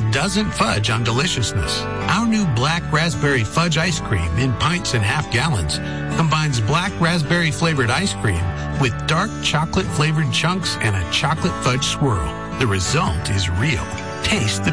doesn't fudge on deliciousness. Our new black raspberry fudge ice cream in pints and half gallons combines black raspberry flavored ice cream with dark chocolate flavored chunks and a chocolate fudge swirl. The result is real. Taste the